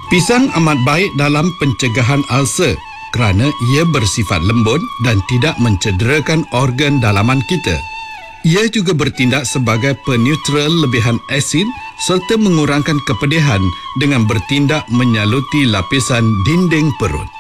Pisang amat baik dalam pencegahan ulcer kerana ia bersifat lembut dan tidak mencederakan organ dalaman kita. Ia juga bertindak sebagai peneutral lebihan asid serta mengurangkan kepedihan dengan bertindak menyaluti lapisan dinding perut.